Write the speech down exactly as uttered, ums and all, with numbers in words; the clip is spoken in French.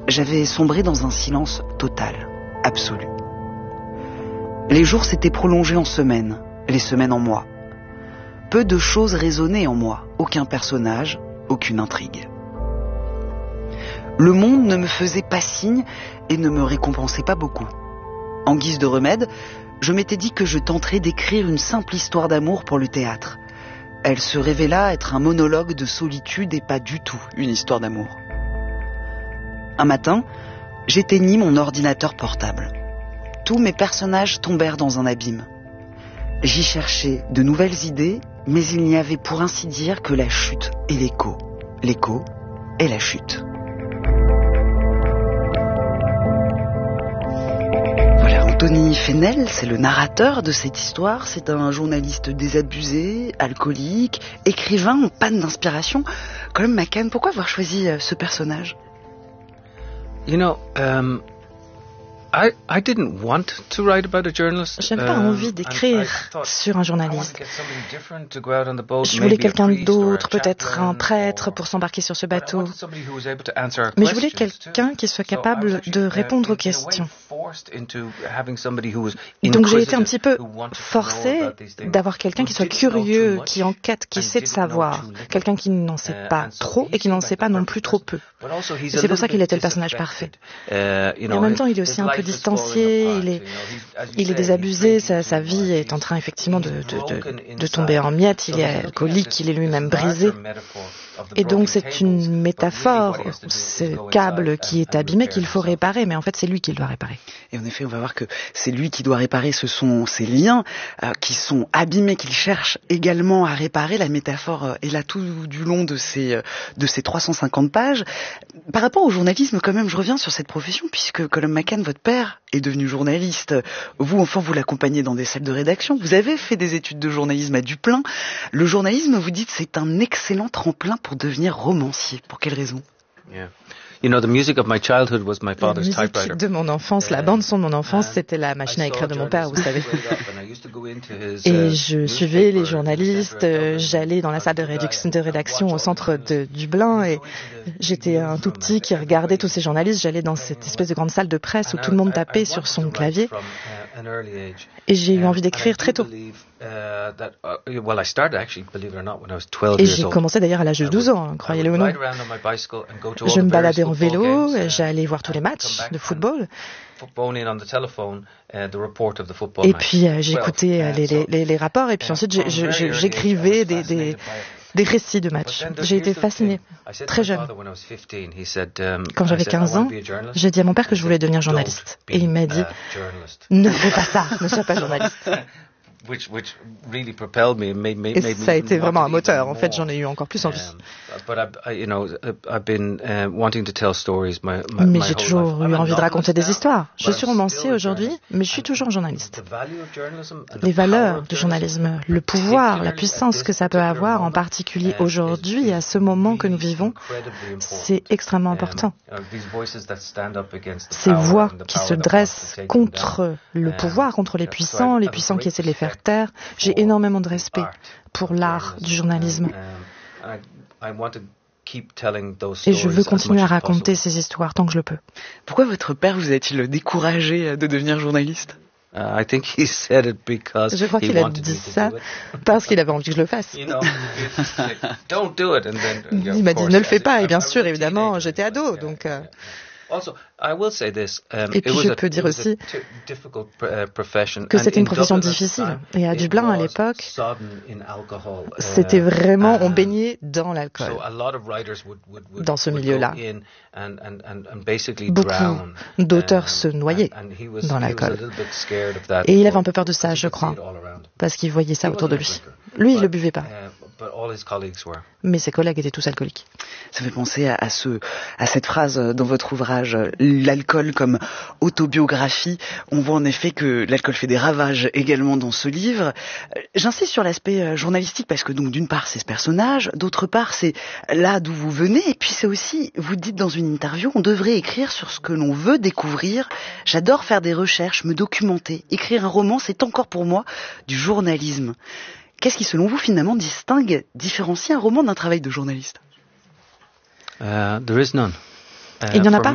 j'avais sombré dans un silence total, absolu. Les jours s'étaient prolongés en semaines, les semaines en mois. Peu de choses résonnaient en moi, aucun personnage, aucune intrigue. Le monde ne me faisait pas signe et ne me récompensait pas beaucoup. En guise de remède, je m'étais dit que je tenterais d'écrire une simple histoire d'amour pour le théâtre. Elle se révéla être un monologue de solitude et pas du tout une histoire d'amour. Un matin, j'éteignis mon ordinateur portable. Tous mes personnages tombèrent dans un abîme. J'y cherchais de nouvelles idées, mais il n'y avait pour ainsi dire que la chute et l'écho. L'écho et la chute. Voilà, Anthony Fennell, c'est le narrateur de cette histoire. C'est un journaliste désabusé, alcoolique, écrivain en panne d'inspiration. Colum McCann, pourquoi avoir choisi ce personnage? You know, um... I, I didn't want to write about a journalist. Je n'avais pas envie d'écrire sur un journaliste. Je voulais quelqu'un d'autre, peut-être un prêtre pour s'embarquer sur ce bateau. Mais je voulais quelqu'un qui soit capable de répondre aux questions. Donc j'ai été un petit peu forcée d'avoir quelqu'un qui soit curieux, qui enquête, qui sait de savoir. Quelqu'un qui n'en sait pas trop et qui n'en sait pas non plus trop peu. Et c'est pour ça qu'il était le personnage parfait. Et en même temps, il est aussi un peu distancié, il est, il est désabusé, sa, sa vie est en train effectivement de, de, de, de tomber en miettes, il est alcoolique, il est lui-même brisé. Et donc c'est une métaphore, ce câble qui est abîmé qu'il faut réparer, mais en fait c'est lui qui le doit réparer. Et en effet, on va voir que c'est lui qui doit réparer, ce sont ces liens euh, qui sont abîmés, qu'il cherche également à réparer. La métaphore euh, est là tout du long de ces, euh, de ces trois cent cinquante pages. Par rapport au journalisme, quand même, je reviens sur cette profession, puisque Colum McCann, votre père, est devenu journaliste. Vous, enfant, vous l'accompagnez dans des salles de rédaction. Vous avez fait des études de journalisme à Duplain. Le journalisme, vous dites, c'est un excellent tremplin pour devenir romancier. Pour quelle raison? Yeah. You know, the music of my childhood was my father's typewriter. La musique de mon enfance, la bande son de mon enfance, c'était la machine à écrire de mon père, vous savez. Et je suivais les journalistes, j'allais dans la salle de rédaction, de rédaction au centre de Dublin et j'étais un tout petit qui regardait tous ces journalistes. J'allais dans cette espèce de grande salle de presse où tout le monde tapait sur son clavier. Et j'ai eu envie d'écrire très tôt. Et j'ai commencé d'ailleurs à l'âge de douze ans, croyez-le ou non. Je me baladais en vélo, j'allais voir tous les matchs de football. Et puis euh, j'écoutais euh, les, les, les rapports et puis ensuite j'ai, j'ai, j'écrivais des, des, des récits de matchs. J'ai été fascinée très jeune. Quand j'avais quinze ans, j'ai dit à mon père que je voulais devenir journaliste. Et il m'a dit « Ne fais pas ça, ne sois pas journaliste ». Et ça a été vraiment un moteur. En fait, j'en ai eu encore plus envie. Mais j'ai toujours eu envie de raconter des histoires. Je suis romancier aujourd'hui, mais je suis toujours journaliste. Les valeurs du journalisme, le pouvoir, la puissance que ça peut avoir, en particulier aujourd'hui, à ce moment que nous vivons, c'est extrêmement important. Ces voix qui se dressent contre le pouvoir, contre les puissants, les puissants qui essaient de les faire taire. J'ai énormément de respect pour l'art du journalisme. Et je veux continuer à raconter ces histoires tant que je le peux. Pourquoi votre père vous a-t-il découragé de devenir journaliste? Je crois qu'il a dit ça parce qu'il avait envie que je le fasse. Il m'a dit ne le fais pas et bien sûr, évidemment, j'étais ado, donc... Euh... Et puis je peux dire aussi que c'était une profession difficile. Et à Dublin, à l'époque, c'était vraiment, on baignait dans l'alcool, dans ce milieu-là. Beaucoup d'auteurs se noyaient dans l'alcool. Et il avait un peu peur de ça, je crois, parce qu'il voyait ça autour de lui. Lui, il ne le buvait pas. Mais ses collègues étaient tous alcooliques. Ça fait penser à, à, ce, à cette phrase dans votre ouvrage, l'alcool comme autobiographie. On voit en effet que l'alcool fait des ravages également dans ce livre. J'insiste sur l'aspect journalistique parce que donc d'une part c'est ce personnage, d'autre part c'est là d'où vous venez, et puis c'est aussi, vous dites dans une interview, on devrait écrire sur ce que l'on veut découvrir. J'adore faire des recherches, me documenter. Écrire un roman, c'est encore pour moi du journalisme. Qu'est-ce qui, selon vous, finalement, distingue, différencie un roman d'un travail de journaliste? Uh, there is none. Uh, Il n'y en a pas.